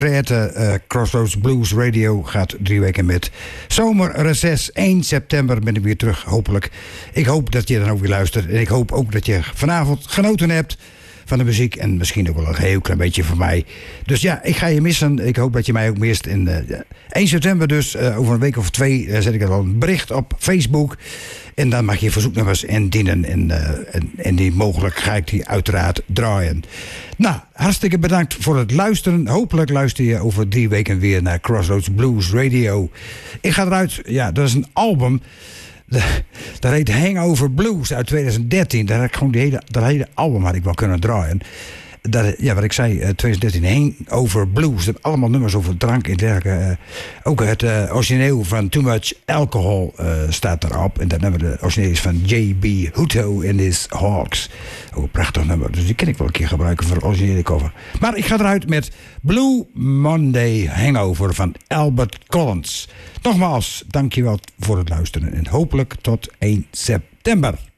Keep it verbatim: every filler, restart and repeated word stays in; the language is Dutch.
Uh, Crossroads Blues Radio gaat drie weken met zomerreces. één september ben ik weer terug, hopelijk. Ik hoop dat je dan ook weer luistert. En ik hoop ook dat je vanavond genoten hebt van de muziek. En misschien ook wel een heel klein beetje van mij. Dus ja, ik ga je missen. Ik hoop dat je mij ook mist. In uh, één september dus, uh, over een week of twee, uh, zet ik al een bericht op Facebook. En dan mag je verzoeknummers indienen. En, uh, en, en die mogelijk ga ik die uiteraard draaien. Nou, hartstikke bedankt voor het luisteren. Hopelijk luister je over drie weken weer naar Crossroads Blues Radio. Ik ga eruit, ja, dat is een album. Dat heet Hangover Blues uit twintig dertien. Daar had ik gewoon die hele, dat hele album had ik wel kunnen draaien. Dat, ja, wat ik zei, uh, twintig dertien, Hangover Blues. Dat allemaal nummers over drank en dergelijke. Uh, ook het uh, origineel van Too Much Alcohol uh, staat erop. En dat nummer de origineel is van J B Hutto and his Hawks. Ook een prachtig nummer. Dus die kan ik wel een keer gebruiken voor de originele cover. Maar ik ga eruit met Blue Monday Hangover van Albert Collins. Nogmaals, dankjewel voor het luisteren. En hopelijk tot één september.